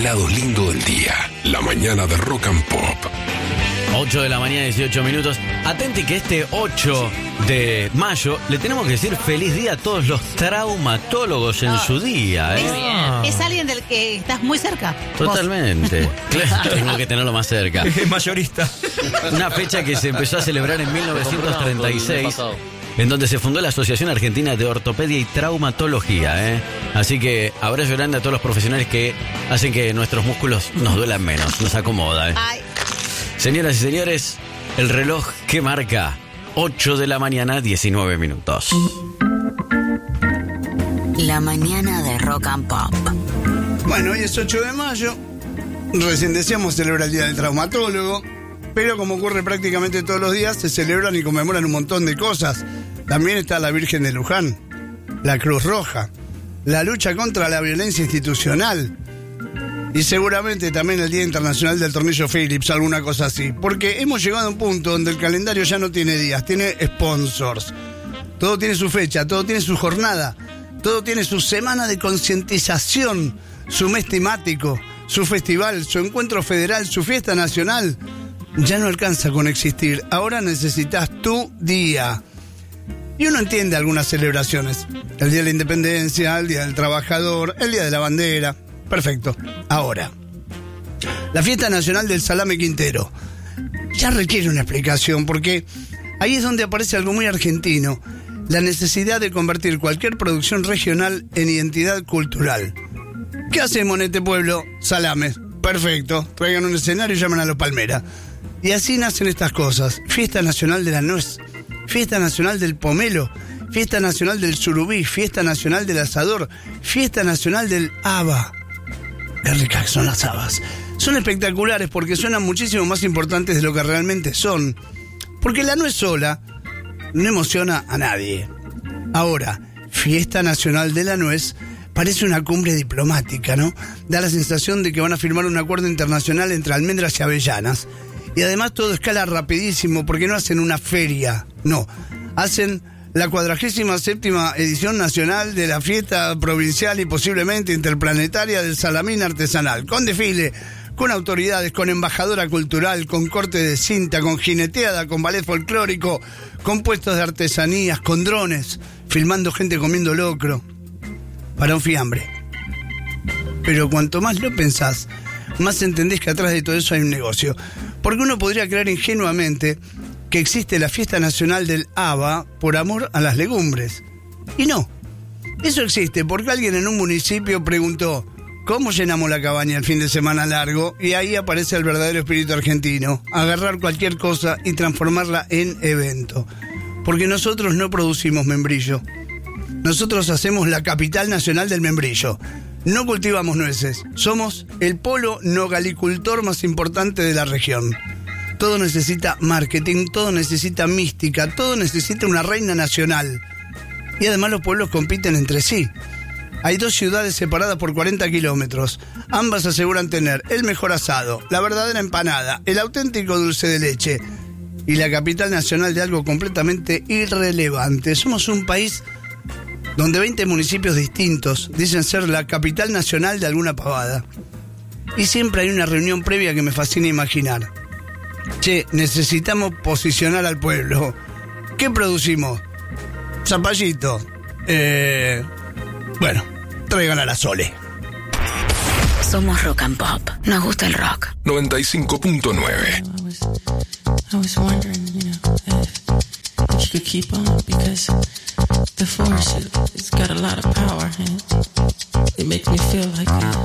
el lado lindo del día. La mañana de Rock and Pop. 8 de la mañana, 18 minutos. Atenti que este 8 de mayo le tenemos que decir feliz día a todos los traumatólogos en su día. Es alguien del que estás muy cerca. Totalmente. Claro, tengo que tenerlo más cerca. Es mayorista. Una fecha que se empezó a celebrar en 1936, en donde se fundó la Asociación Argentina de Ortopedia y Traumatología. Así que abrazo grande a todos los profesionales que hacen que nuestros músculos nos duelan menos, nos acomoda. Ay. Señoras y señores, el reloj que marca 8 de la mañana, 19 minutos. La mañana de Rock and Pop. Bueno, hoy es 8 de mayo. Recién decíamos celebra el Día del Traumatólogo. Pero como ocurre prácticamente todos los días, se celebran y conmemoran un montón de cosas. También está la Virgen de Luján, la Cruz Roja, la lucha contra la violencia institucional. Y seguramente también el Día Internacional del Tornillo Phillips, alguna cosa así. Porque hemos llegado a un punto donde el calendario ya no tiene días, tiene sponsors. Todo tiene su fecha, todo tiene su jornada, todo tiene su semana de concientización, su mes temático, su festival, su encuentro federal, su fiesta nacional. Ya no alcanza con existir, ahora necesitas tu día. Y uno entiende algunas celebraciones. El Día de la Independencia, el Día del Trabajador, el Día de la Bandera. Perfecto. Ahora, la fiesta nacional del salame quintero ya requiere una explicación, porque ahí es donde aparece algo muy argentino: la necesidad de convertir cualquier producción regional en identidad cultural. ¿Qué hacemos en este pueblo? Salames. Perfecto. Traigan un escenario y llaman a los Palmera. Y así nacen estas cosas. Fiesta nacional de la nuez, fiesta nacional del pomelo, fiesta nacional del surubí, fiesta nacional del asador, fiesta nacional del haba. Qué ricas son las habas. Son espectaculares porque suenan muchísimo más importantes de lo que realmente son. Porque la nuez sola no emociona a nadie. Ahora, fiesta nacional de la nuez parece una cumbre diplomática, ¿no? Da la sensación de que van a firmar un acuerdo internacional entre almendras y avellanas. Y además todo escala rapidísimo porque no hacen una feria, no. Hacen la 47ª edición nacional de la fiesta provincial y posiblemente interplanetaria del salamín artesanal, con desfile, con autoridades, con embajadora cultural, con corte de cinta, con jineteada, con ballet folclórico, con puestos de artesanías, con drones, filmando gente comiendo locro, para un fiambre. Pero cuanto más lo pensás, más entendés que atrás de todo eso hay un negocio. Porque uno podría creer ingenuamente que existe la fiesta nacional del haba por amor a las legumbres. Y no. Eso existe porque alguien en un municipio preguntó: ¿cómo llenamos la cabaña el fin de semana largo? Y ahí aparece el verdadero espíritu argentino: agarrar cualquier cosa y transformarla en evento. Porque nosotros no producimos membrillo. Nosotros hacemos la capital nacional del membrillo. No cultivamos nueces. Somos el polo nogalicultor más importante de la región. Todo necesita marketing, todo necesita mística, todo necesita una reina nacional. Y además los pueblos compiten entre sí. Hay dos ciudades separadas por 40 kilómetros. Ambas aseguran tener el mejor asado, la verdadera empanada, el auténtico dulce de leche y la capital nacional de algo completamente irrelevante. Somos un país donde 20 municipios distintos dicen ser la capital nacional de alguna pavada. Y siempre hay una reunión previa que me fascina imaginar. Che, necesitamos posicionar al pueblo. ¿Qué producimos? Zapallito. Bueno, traigan a la Sole. Somos Rock and Pop. Nos gusta el rock. 95.9. I was wondering, if you could keep on, because the force, it's got a lot of power, and it makes me feel like